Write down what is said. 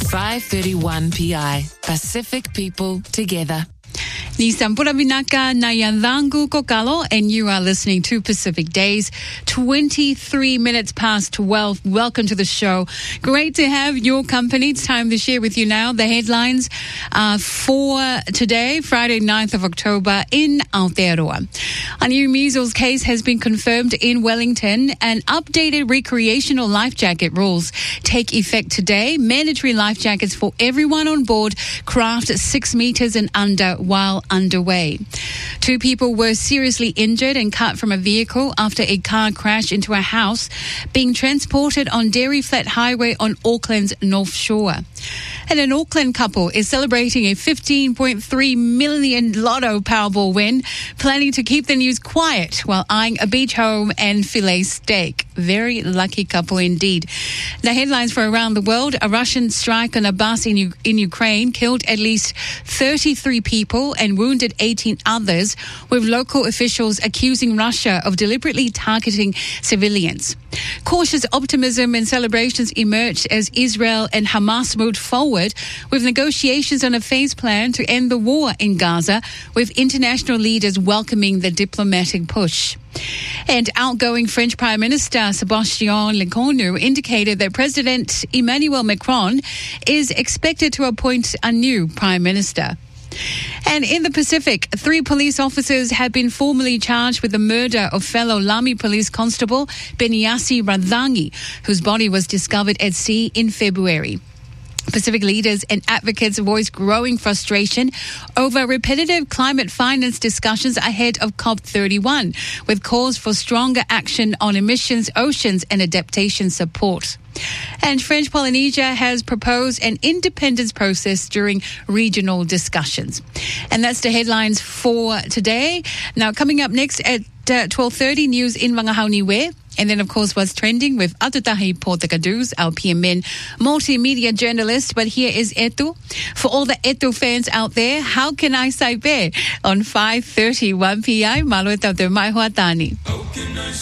5:31 PI. Pacific people together. Ni Sampura Vinaka Nayandangu Kokalo, and you are listening to Pacific Days, 23 minutes past 12. Welcome to the show. Great to have your company. It's time to share with you now the headlines for today, Friday, 9th of October in Aotearoa. A new measles case has been confirmed in Wellington, and updated recreational life jacket rules take effect today. Mandatory life jackets for everyone on board craft 6 meters and under while underway. 2 people were seriously injured and cut from a vehicle after a car crashed into a house being transported on Dairy Flat Highway on Auckland's North Shore. And an Auckland couple is celebrating a $15.3 million Lotto Powerball win, planning to keep the news quiet while eyeing a beach home and filet steak. Very lucky couple indeed. The headlines for around the world: a Russian strike on a bus in Ukraine killed at least 33 people and wounded 18 others, with local officials accusing Russia of deliberately targeting civilians. Cautious optimism and celebrations emerged as Israel and Hamas moved forward with negotiations on a phased plan to end the war in Gaza, with international leaders welcoming the diplomatic push. And outgoing French Prime Minister Sébastien Lecornu indicated that President Emmanuel Macron is expected to appoint a new Prime Minister. And in the Pacific, 3 police officers have been formally charged with the murder of fellow Lami Police Constable Beniasi Radhangi, whose body was discovered at sea in February. Pacific leaders and advocates voiced growing frustration over repetitive climate finance discussions ahead of COP31, with calls for stronger action on emissions, oceans and adaptation support. And French Polynesia has proposed an independence process during regional discussions. And that's the headlines for today. Now, coming up next at 12:30, news in Wangahauniwe. And then, of course, what's trending with Atutahi Portakadus, our PMN multimedia journalist. But here is Etu. For all the Etu fans out there, how can I say be on 5:31 PI? Malo tau te mai hoa tani.